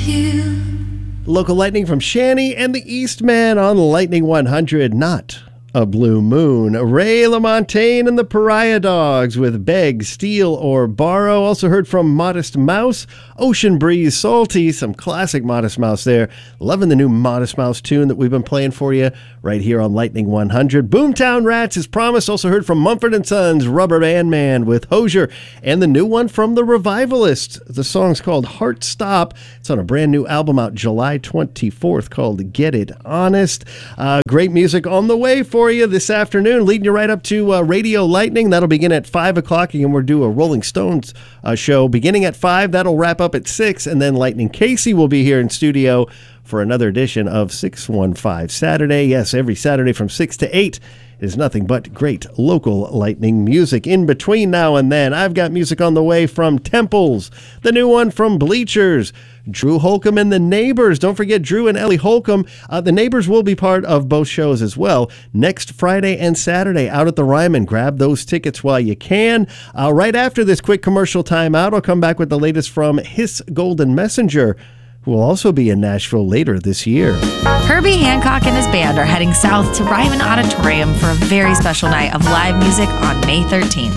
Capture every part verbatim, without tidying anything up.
you. Local Lightning from Shanny and the Eastman on Lightning one hundred. Not a Blue Moon. Ray LaMontagne and the Pariah Dogs with Beg, Steal, or Borrow. Also heard from Modest Mouse, Ocean Breeze, Salty, some classic Modest Mouse there. Loving the new Modest Mouse tune that we've been playing for you right here on Lightning one hundred. Boomtown Rats, as promised. Also heard from Mumford and Sons, Rubber Band Man with Hosier, and the new one from The Revivalists. The song's called Heart Stop. It's on a brand new album out July twenty-fourth called Get It Honest. Uh, great music on the way for you this afternoon, leading you right up to uh, Radio Lightning. That'll begin at five o'clock. Again, we'll do a Rolling Stones uh, show beginning at five. That'll wrap up at six, and then Lightning Casey will be here in studio for another edition of six one five Saturday. Yes, every Saturday from six to eight is nothing but great local Lightning music. In between now and then, I've got music on the way from Temples, the new one from Bleachers, Drew Holcomb and the Neighbors. Don't forget Drew and Ellie Holcomb. Uh, the Neighbors will be part of both shows as well next Friday and Saturday out at the Ryman. Grab those tickets while you can. Uh, right after this quick commercial timeout, I'll come back with the latest from Hiss Golden Messenger, who will also be in Nashville later this year. Herbie Hancock and his band are heading south to Ryman Auditorium for a very special night of live music on May thirteenth.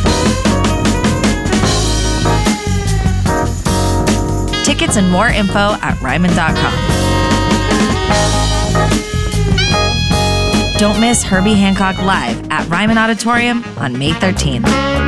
Tickets and more info at ryman dot com. Don't miss Herbie Hancock live at Ryman Auditorium on May thirteenth.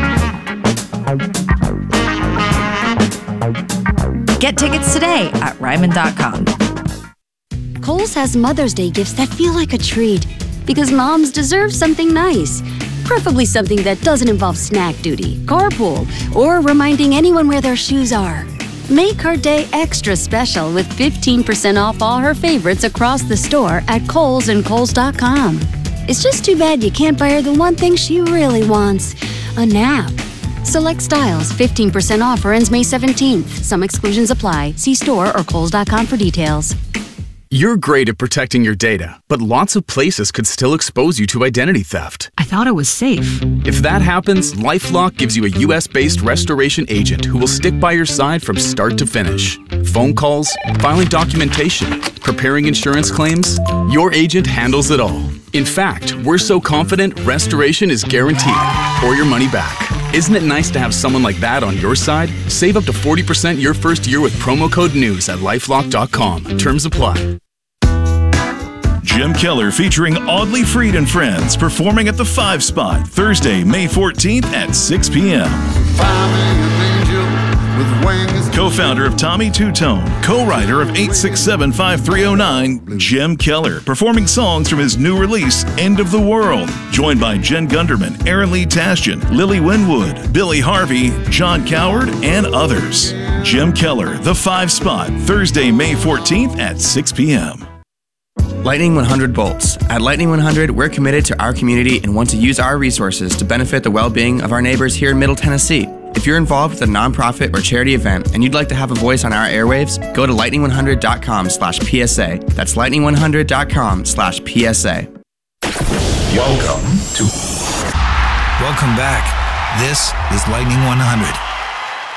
Get tickets today at ryman dot com. Kohl's has Mother's Day gifts that feel like a treat because moms deserve something nice. Preferably something that doesn't involve snack duty, carpool, or reminding anyone where their shoes are. Make her day extra special with fifteen percent off all her favorites across the store at Kohl's and Kohl's dot com. It's just too bad you can't buy her the one thing she really wants, a nap. Select styles, fifteen percent offer ends May seventeenth. Some exclusions apply. See store or Kohl's dot com for details. You're great at protecting your data, but lots of places could still expose you to identity theft. I thought it was safe. If that happens, LifeLock gives you a U S-based restoration agent who will stick by your side from start to finish. Phone calls, filing documentation, preparing insurance claims, your agent handles it all. In fact, we're so confident restoration is guaranteed or your money back. Isn't it nice to have someone like that on your side? Save up to forty percent your first year with promo code NEWS at lifelock dot com. Terms apply. Jim Keller featuring Audley Freed and Friends performing at the Five Spot Thursday, May fourteenth at six p.m. Co-founder of Tommy Two-Tone, co-writer of eight six seven, five three oh nine, Jim Keller, performing songs from his new release, End of the World. Joined by Jen Gunderman, Aaron Lee Tasjan, Lily Winwood, Billy Harvey, John Coward, and others. Jim Keller, The Five Spot, Thursday, May fourteenth at six p.m. Lightning one hundred Bolts. At Lightning one hundred, we're committed to our community and want to use our resources to benefit the well-being of our neighbors here in Middle Tennessee. If you're involved with a nonprofit or charity event and you'd like to have a voice on our airwaves, go to lightning one hundred dot com slash P S A. That's lightning one hundred dot com slash P S A. Welcome to... Welcome back. This is Lightning one hundred.